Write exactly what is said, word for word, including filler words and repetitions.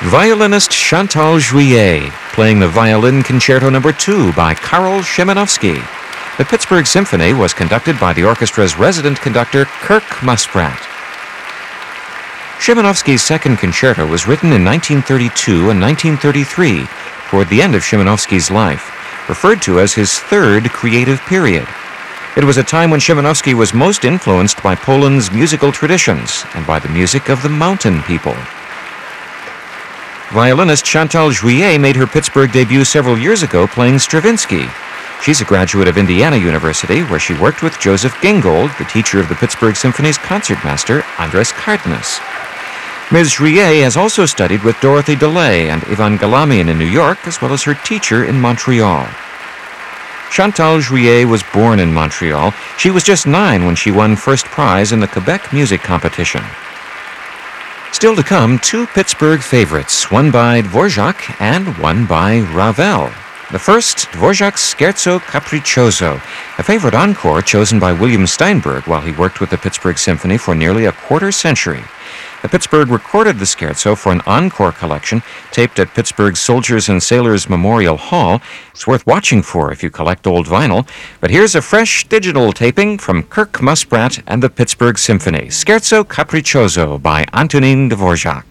Violinist Chantal Juillet, playing the Violin Concerto Number two by Karol Szymanowski. The Pittsburgh Symphony was conducted by the orchestra's resident conductor, Kirk Muspratt. Szymanowski's second concerto was written in nineteen thirty-two and nineteen thirty-three, toward the end of Szymanowski's life, referred to as his third creative period. It was a time when Szymanowski was most influenced by Poland's musical traditions and by the music of the mountain people. Violinist Chantal Juillet made her Pittsburgh debut several years ago playing Stravinsky. She's a graduate of Indiana University, where she worked with Joseph Gingold, the teacher of the Pittsburgh Symphony's concertmaster, Andres Cardenas. Miz Juillet has also studied with Dorothy DeLay and Ivan Galamian in New York, as well as her teacher in Montreal. Chantal Juillet was born in Montreal. She was just nine when she won first prize in the Quebec music competition. Still to come, two Pittsburgh favorites, one by Dvorak and one by Ravel. The first, Dvorak's Scherzo Capriccioso, a favorite encore chosen by William Steinberg while he worked with the Pittsburgh Symphony for nearly a quarter century. The Pittsburgh recorded the scherzo for an encore collection taped at Pittsburgh's Soldiers and Sailors Memorial Hall. It's worth watching for if you collect old vinyl. But here's a fresh digital taping from Kirk Muspratt and the Pittsburgh Symphony, Scherzo Capriccioso by Antonin Dvorak.